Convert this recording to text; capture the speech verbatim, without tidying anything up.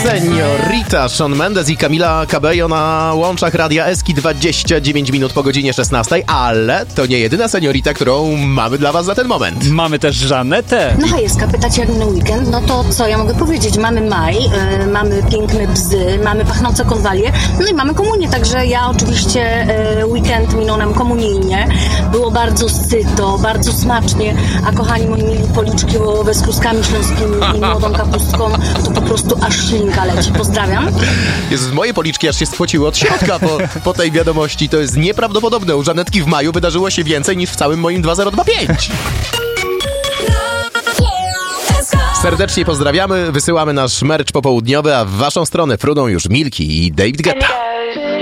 Senorita, Shawn Mendes i Camila Cabello na łączach Radia Eski, dwadzieścia dziewięć minut po godzinie szesnastej, ale to nie jedyna seniorita, którą mamy dla was za ten moment. Mamy też Żanetę. No Hajewska, pytacie jak minął weekend, no to co ja mogę powiedzieć? Mamy maj, yy, mamy piękne bzy, mamy pachnące konwalie, no i mamy komunię, także ja oczywiście yy, weekend minął nam komunijnie. Było bardzo syto, bardzo smacznie, a kochani moi mili, policzki wołowe z kluskami śląskimi i młodą kapustką, to po prostu aż ślinka leci. Pozdrawiam. Jezus, moje policzki aż się spociły od środka po, po tej wiadomości. To jest nieprawdopodobne. U Żanetki w maju wydarzyło się więcej niż w całym moim dwa zero dwa pięć. Serdecznie pozdrawiamy, wysyłamy nasz merch popołudniowy, a w waszą stronę fruną już Milki i David Guetta.